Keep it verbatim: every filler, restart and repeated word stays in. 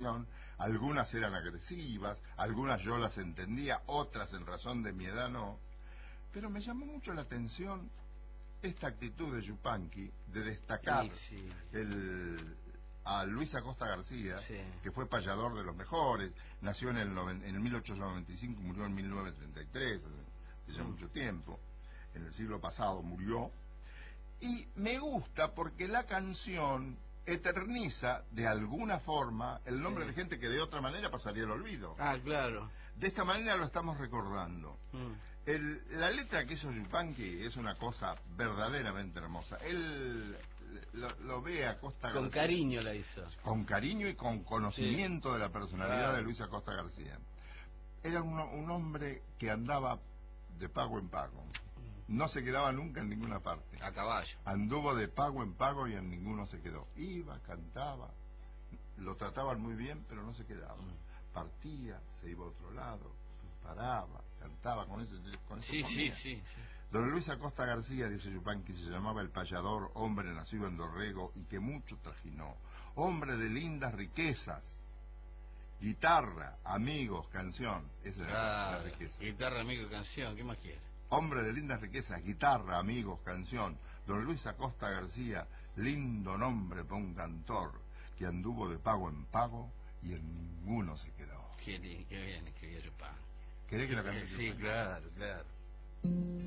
canción, algunas eran agresivas, algunas yo las entendía, otras en razón de mi edad no, pero me llamó mucho la atención esta actitud de Yupanqui de destacar sí, sí. el a Luis Acosta García, sí. que fue payador de los mejores, nació en el, noven, en el mil ochocientos noventa y cinco, murió en mil novecientos treinta y tres, hace, hace ya mm. mucho tiempo, en el siglo pasado murió, y me gusta porque la canción eterniza de alguna forma el nombre sí. de gente que de otra manera pasaría al olvido. Ah, claro. De esta manera lo estamos recordando. Mm. El, la letra que hizo Yupanqui es una cosa verdaderamente hermosa. Él lo, lo ve a Acosta Con García. cariño la hizo. Con cariño y con conocimiento sí. de la personalidad claro. de Luis Acosta García. Era un, un hombre que andaba de pago en pago. No se quedaba nunca en ninguna parte. A caballo. Anduvo de pago en pago y en ninguno se quedó. Iba, cantaba, lo trataban muy bien, pero no se quedaba. Mm. Partía, se iba a otro lado, paraba, cantaba, con eso, con eso sí, comía. sí, sí, sí. Don Luis Acosta García, dice Yupanqui, se llamaba el payador, hombre nacido en Dorrego y que mucho trajinó. Hombre de lindas riquezas. Guitarra, amigos, canción. Esa era ah, la riqueza. Guitarra, amigo, canción, ¿qué más quiere? Hombre de lindas riquezas, guitarra, amigos, canción. Don Luis Acosta García, lindo nombre para un cantor, que anduvo de pago en pago y en ninguno se quedó. Qué, qué bien escribió Yupanqui. ¿Querés que la cante? Sí, claro, claro.